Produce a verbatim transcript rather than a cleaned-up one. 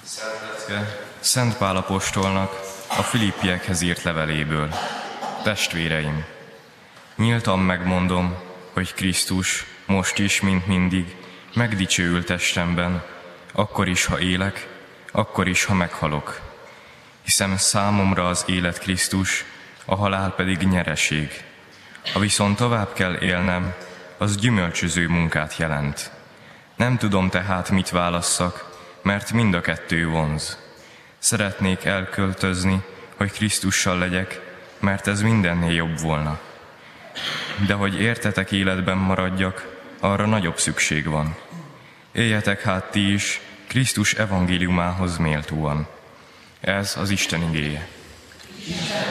Szent, Szent Pál apostolnak a Filippiekhez írt leveléből. Testvéreim, nyíltan megmondom, hogy Krisztus most is, mint mindig, megdicsőül testemben, akkor is, ha élek, akkor is, ha meghalok. Hiszen számomra az élet Krisztus, a halál pedig nyereség. Ha viszont tovább kell élnem, az gyümölcsöző munkát jelent. Nem tudom tehát, mit válasszak, mert mind a kettő vonz. Szeretnék elköltözni, hogy Krisztussal legyek, mert ez mindennél jobb volna. De hogy értetek életben maradjak, arra nagyobb szükség van. Éljetek hát ti is Krisztus evangéliumához méltóan. Ez az Isten igéje.